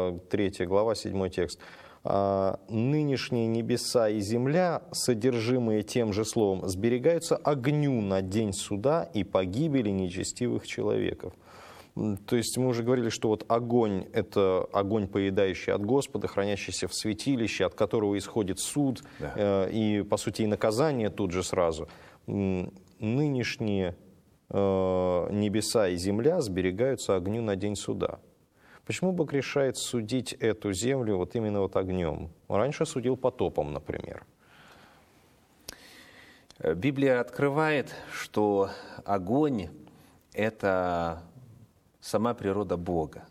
3 глава, 7 текст. «Нынешние небеса и земля, содержимые тем же словом, сберегаются огню на день суда и погибели нечестивых человеков». То есть мы уже говорили, что вот огонь – это огонь, поедающий от Господа, хранящийся в святилище, от которого исходит суд, да. И, по сути, и наказание тут же сразу. Нынешние небеса и земля сберегаются огню на день суда. Почему Бог решает судить эту землю вот именно вот огнем? Он раньше судил потопом, например. Библия открывает, что огонь – это сама природа Бога.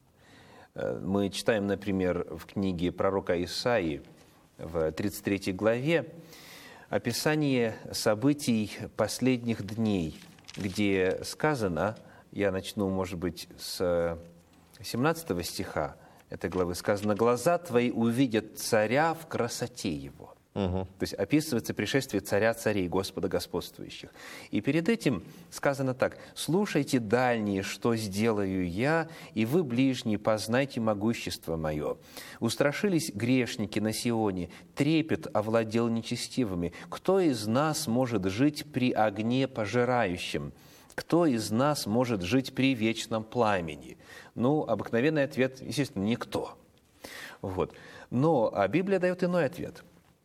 Мы читаем, например, в книге пророка Исаии в 33 главе описание событий последних дней, где сказано, я начну, может быть, с 17 стиха этой главы, сказано: «Глаза твои увидят царя в красоте его». То есть описывается пришествие царя царей, Господа господствующих. И перед этим сказано так: «Слушайте, дальние, что сделаю я, и вы, ближние, познайте могущество мое. Устрашились грешники на Сионе, трепет овладел нечестивыми. Кто из нас может жить при огне пожирающем? Кто из нас может жить при вечном пламени?» Ну, обыкновенный ответ, естественно, никто. Вот. Но Библия дает иной ответ.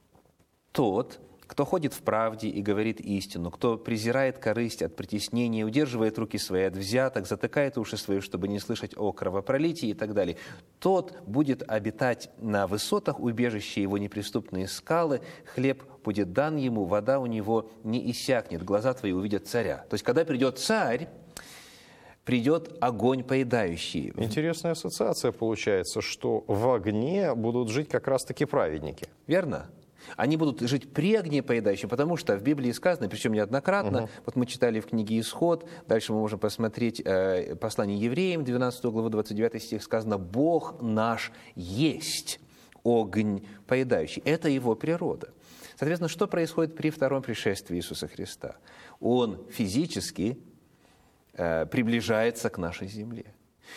Тот, кто ходит в правде и говорит истину, кто презирает корысть от притеснения, удерживает руки свои от взяток, затыкает уши свои, чтобы не слышать о кровопролитии и так далее, тот будет обитать на высотах, убежище его неприступные скалы, хлеб будет дан ему, вода у него не иссякнет, глаза твои увидят царя. То есть, когда придет царь, придет огонь поедающий. Интересная ассоциация получается, что в огне будут жить как раз-таки праведники. Верно? Они будут жить при огне поедающем, потому что в Библии сказано, причем неоднократно, вот мы читали в книге «Исход», дальше мы можем посмотреть послание евреям, 12 главу, 29 стих, сказано: «Бог наш есть огонь поедающий». Это его природа. Соответственно, что происходит при втором пришествии Иисуса Христа? Он физически приближается к нашей земле.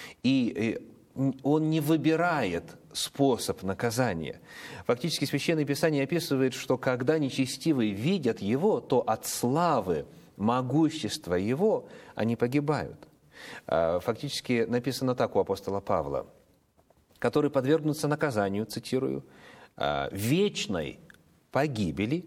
И он не выбирает способ наказания. Фактически Священное Писание описывает, что когда нечестивые видят его, то от славы, могущества его они погибают. Фактически написано так у апостола Павла: «которые подвергнутся наказанию, цитирую, вечной погибели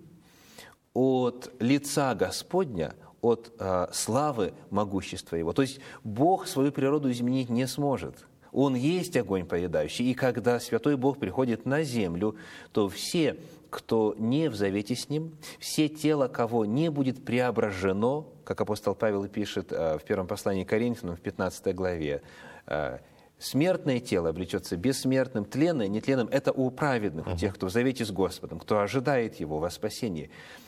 от лица Господня, от славы могущества его». То есть Бог свою природу изменить не сможет. Он есть огонь поедающий. И когда Святой Бог приходит на землю, то все, кто не в завете с Ним, все тело, кого не будет преображено, как апостол Павел пишет в первом послании к Коринфянам в 15 главе, смертное тело облечется бессмертным, тленное, нетленным. Это у праведных, у тех, кто в завете с Господом, кто ожидает Его во спасении.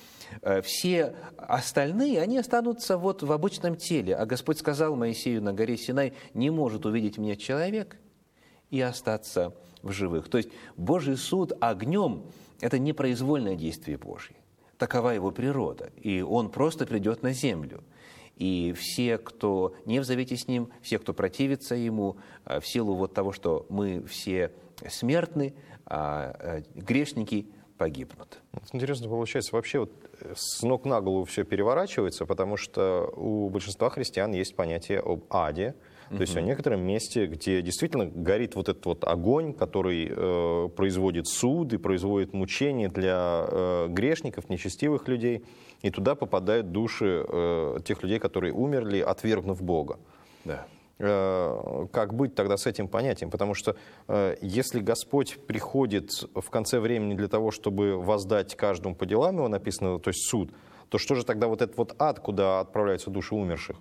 Все остальные, они останутся вот в обычном теле. А Господь сказал Моисею на горе Синай: «Не может увидеть меня человек и остаться в живых». То есть Божий суд огнем – это непроизвольное действие Божье. Такова его природа. И он просто придет на землю. И все, кто не в завете с ним, все, кто противится ему, в силу вот того, что мы все смертны, грешники погибнут. Интересно получается, вообще вот с ног на голову все переворачивается, потому что у большинства христиан есть понятие об аде, то есть о некотором месте, где действительно горит вот этот вот огонь, который производит суд и производит мучения для грешников, нечестивых людей, и туда попадают души тех людей, которые умерли, отвергнув Бога. Да. Как быть тогда с этим понятием? Потому что если Господь приходит в конце времени для того, чтобы воздать каждому по делам, его написано, то есть суд, то что же тогда вот этот вот ад, куда отправляются души умерших?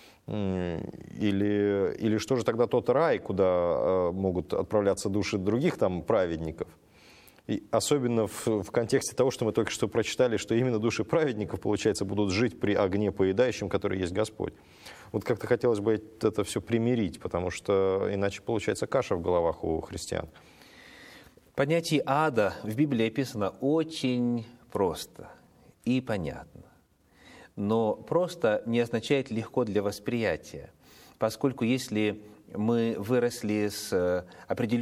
Или что же тогда тот рай, куда могут отправляться души других там праведников? И особенно в контексте того, что мы только что прочитали, что именно души праведников, получается, будут жить при огне поедающем, который есть Господь. Вот как-то хотелось бы это все примирить, потому что иначе получается каша в головах у христиан. Понятие ада в Библии описано очень просто и понятно. Но просто не означает легко для восприятия, поскольку если мы выросли с определенной